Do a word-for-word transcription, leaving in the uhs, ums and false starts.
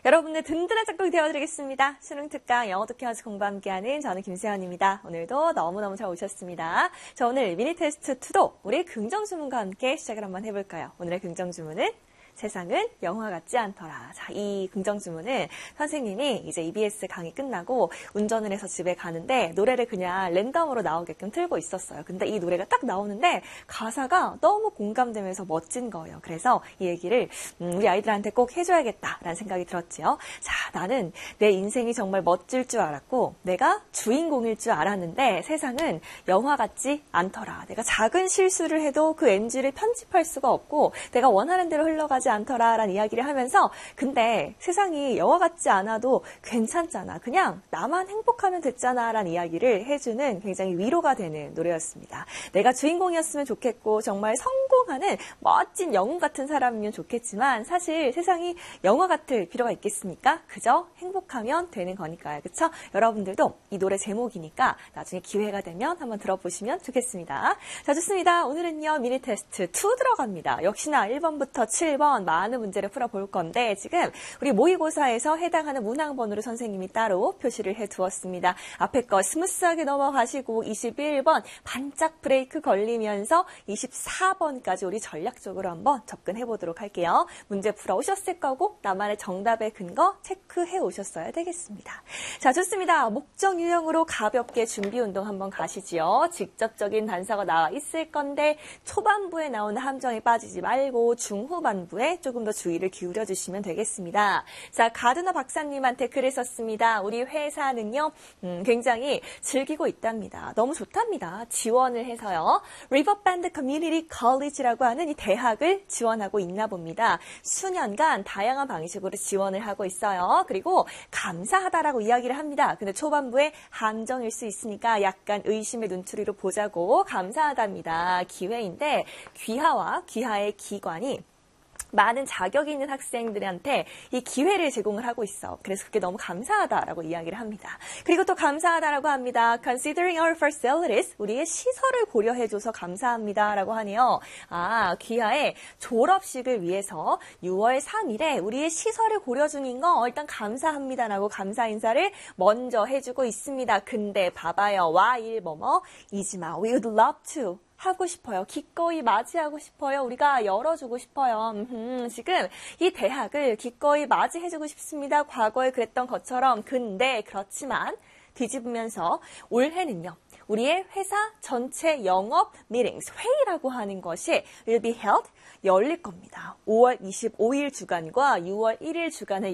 여러분의 든든한 짝꿍이 되어드리겠습니다. 수능 특강 영어 독해 연습 공부 함께하는 저는 김세연입니다. 오늘도 너무너무 잘 오셨습니다. 자, 오늘 미니 테스트 이도 우리 긍정주문과 함께 시작을 한번 해볼까요? 오늘의 긍정주문은 세상은 영화 같지 않더라. 자, 이 긍정주문은 선생님이 이제 이비에스 강의 끝나고 운전을 해서 집에 가는데 노래를 그냥 랜덤으로 나오게끔 틀고 있었어요. 근데 이 노래가 딱 나오는데 가사가 너무 공감되면서 멋진 거예요. 그래서 이 얘기를 음, 우리 아이들한테 꼭 해줘야겠다라는 생각이 들었지요. 자, 나는 내 인생이 정말 멋질 줄 알았고 내가 주인공일 줄 알았는데 세상은 영화 같지 않더라. 내가 작은 실수를 해도 그 엔지를 편집할 수가 없고 내가 원하는 대로 흘러가지 않더라라는 이야기를 하면서 근데 세상이 영화 같지 않아도 괜찮잖아. 그냥 나만 행복하면 됐잖아 라는 이야기를 해주는 굉장히 위로가 되는 노래였습니다. 내가 주인공이었으면 좋겠고 정말 성공하는 멋진 영웅 같은 사람이면 좋겠지만 사실 세상이 영화 같을 필요가 있겠습니까? 그저 행복하면 되는 거니까요. 그렇죠? 여러분들도 이 노래 제목이니까 나중에 기회가 되면 한번 들어보시면 좋겠습니다. 자, 좋습니다. 오늘은요 미니 테스트 이 들어갑니다. 역시나 일 번부터 칠 번 많은 문제를 풀어볼 건데 지금 우리 모의고사에서 해당하는 문항번호를 선생님이 따로 표시를 해두었습니다. 앞에 거 스무스하게 넘어가시고 이십일 번 반짝 브레이크 걸리면서 이십사 번까지 우리 전략적으로 한번 접근해 보도록 할게요. 문제 풀어 오셨을 거고 나만의 정답의 근거 체크해 오셨어야 되겠습니다. 자, 좋습니다. 목적 유형으로 가볍게 준비 운동 한번 가시지요. 직접적인 단서가 나와 있을 건데 초반부에 나오는 함정에 빠지지 말고 중후반부에 조금 더 주의를 기울여 주시면 되겠습니다. 자, 가드너 박사님한테 글을 썼습니다. 우리 회사는요, 음, 굉장히 즐기고 있답니다. 너무 좋답니다. 지원을 해서요. 리버밴드 커뮤니티 컬리지라고 하는 이 대학을 지원하고 있나 봅니다. 수년간 다양한 방식으로 지원을 하고 있어요. 그리고 감사하다라고 이야기를 합니다. 근데 초반부에 함정일 수 있으니까 약간 의심의 눈초리로 보자고 감사하답니다. 기회인데 귀하와 귀하의 기관이 많은 자격이 있는 학생들한테 이 기회를 제공을 하고 있어. 그래서 그게 너무 감사하다라고 이야기를 합니다. 그리고 또 감사하다라고 합니다. Considering our facilities, 우리의 시설을 고려해줘서 감사합니다라고 하네요. 아, 귀하의 졸업식을 위해서 유월 삼일에 우리의 시설을 고려 중인 거 일단 감사합니다라고 감사 인사를 먼저 해주고 있습니다. 근데 봐봐요. 와일 뭐뭐 이지마. We would love to. 하고 싶어요. 기꺼이 맞이하고 싶어요. 우리가 열어주고 싶어요. 음, 지금 이 대학을 기꺼이 맞이해주고 싶습니다. 과거에 그랬던 것처럼. 근데 그렇지만 뒤집으면서 올해는요. 우리의 회사 전체 영업 meetings, 회의라고 하는 것이 will be held, 열릴 겁니다. 오월 이십오일 주간과 유월 일일 주간에